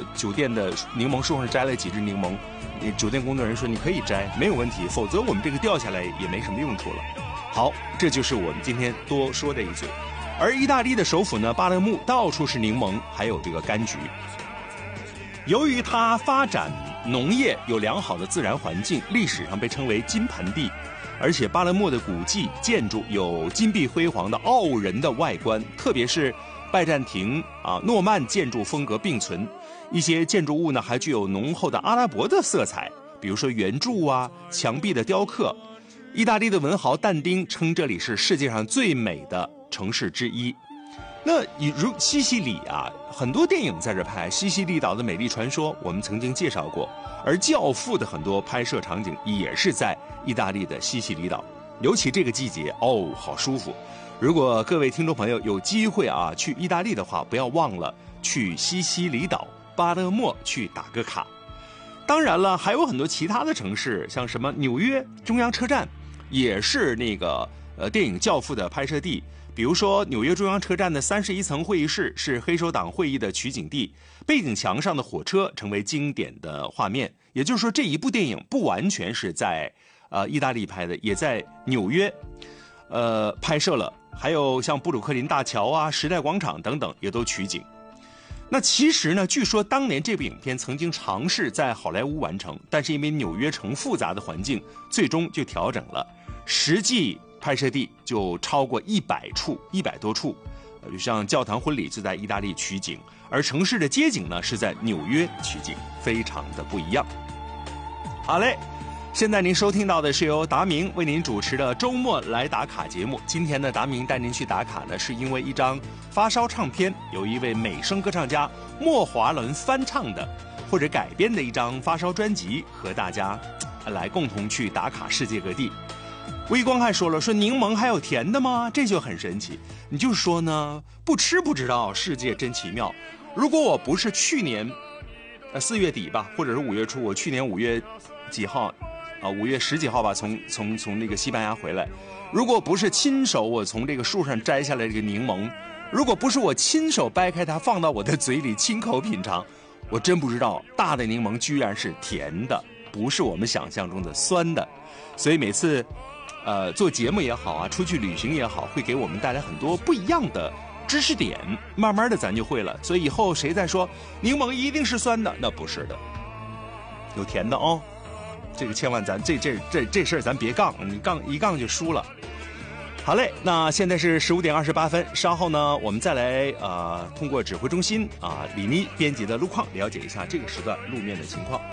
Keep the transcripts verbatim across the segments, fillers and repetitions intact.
酒店的柠檬树上摘了几只柠檬，你酒店工作人员说你可以摘，没有问题，否则我们这个掉下来也没什么用处了。好，这就是我们今天多说的一嘴。而意大利的首府呢，巴勒穆到处是柠檬，还有这个柑橘。由于它发展农业有良好的自然环境，历史上被称为金盆地，而且巴勒穆的古迹建筑有金碧辉煌的傲人的外观，特别是拜占庭啊诺曼建筑风格并存，一些建筑物呢还具有浓厚的阿拉伯的色彩，比如说圆柱啊、墙壁的雕刻。意大利的文豪但丁称这里是世界上最美的城市之一。那如西西里啊，很多电影在这拍，西西里岛的美丽传说我们曾经介绍过，而教父的很多拍摄场景也是在意大利的西西里岛，尤其这个季节哦，好舒服。如果各位听众朋友有机会啊去意大利的话，不要忘了去西西里岛巴勒莫去打个卡。当然了，还有很多其他的城市，像什么纽约中央车站也是那个呃电影教父的拍摄地。比如说纽约中央车站的三十一层会议室是黑手党会议的取景地，背景墙上的火车成为经典的画面。也就是说，这一部电影不完全是在呃意大利拍的，也在纽约呃拍摄了。还有像布鲁克林大桥啊、时代广场等等也都取景。那其实呢，据说当年这部影片曾经尝试在好莱坞完成，但是因为纽约城复杂的环境，最终就调整了，实际拍摄地就超过一百处，一百多处，就像教堂婚礼就在意大利取景，而城市的街景呢是在纽约取景，非常的不一样。好嘞，现在您收听到的是由达明为您主持的周末来打卡节目。今天呢，达明带您去打卡呢，是因为一张发烧唱片，有一位美声歌唱家莫华伦翻唱的或者改编的一张发烧专辑，和大家来共同去打卡世界各地。微光还说了，说柠檬还有甜的吗？这就很神奇。你就说呢，不吃不知道，世界真奇妙。如果我不是去年呃四月底吧，或者是五月初，我去年五月几号啊，五月十几号吧，从从从那个西班牙回来，如果不是亲手我从这个树上摘下来这个柠檬，如果不是我亲手掰开它放到我的嘴里亲口品尝，我真不知道大的柠檬居然是甜的，不是我们想象中的酸的。所以每次呃，做节目也好啊，出去旅行也好，会给我们带来很多不一样的知识点，慢慢的咱就会了。所以以后谁再说柠檬一定是酸的，那不是的，有甜的哦。这个千万咱这这这这事儿咱别杠，你杠一杠就输了。好嘞，那现在是十五点二十八分，稍后呢，我们再来呃，通过指挥中心啊、呃、李妮编辑的路况，了解一下这个时段路面的情况。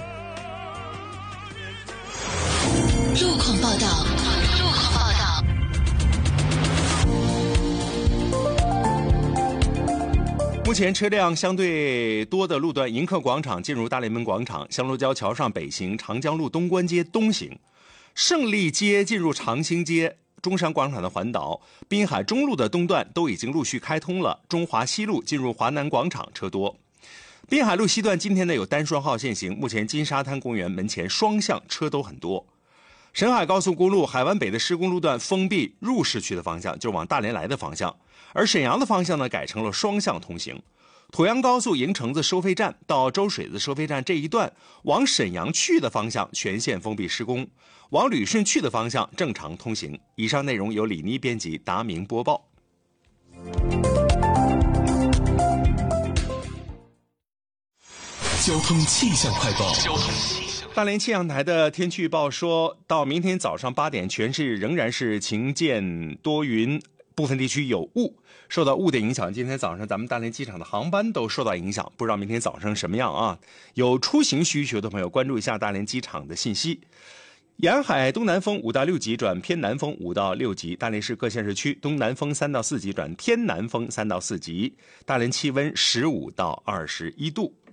路况报道，路况报道。 目前车辆相对多的路段，迎客广场进入大连门广场，香炉礁桥上北行，长江路东关街东行，胜利街进入长兴街，中山广场的环岛，滨海中路的东段都已经陆续开通了，中华西路进入华南广场车多。滨海路西段今天呢有单双号限行，目前金沙滩公园门前双向车都很多。沈海高速公路海湾北的施工路段封闭入市区的方向，就往大连来的方向，而沈阳的方向呢改成了双向通行。沱阳高速营城子收费站到周水子收费站这一段往沈阳去的方向全线封闭施工，往旅顺去的方向正常通行。以上内容由李妮编辑，达明播报。 交通气象快报。 大连气象台的天气预报说，到明天早上八点，全市仍然是晴间多云，部分地区有雾。受到雾的影响，今天早上咱们大连机场的航班都受到影响，不知道明天早上什么样啊？有出行需求的朋友关注一下大连机场的信息。沿海东南风五到六级转偏南风五到六级，大连市各县市区东南风三到四级转偏南风三到四级，大连气温十五到二十一度。